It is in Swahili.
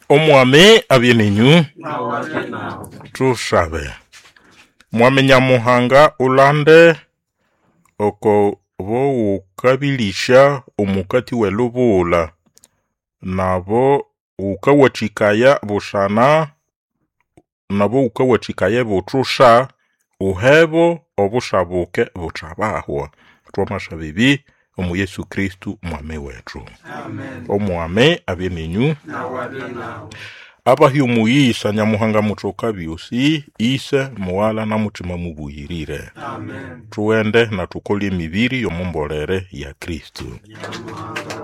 Omwami abyeninyu tushabe mwami Nyamuhanga ulande oko bo ukabilisha omukati welubula nabo ukawachikaya bushana nabo ukawachikaya butusha uhebo obushabuke butabahwa twamasha bibi omu Yesu Kristu mwami wetu. Amen. Omwami abyeninyu abahi omuyisa Nyamuhanga mutoka byosi ise muwala na mutima mubuyirire. Amen. Tuende na tukole emibiri yomumbolere ya Kristu.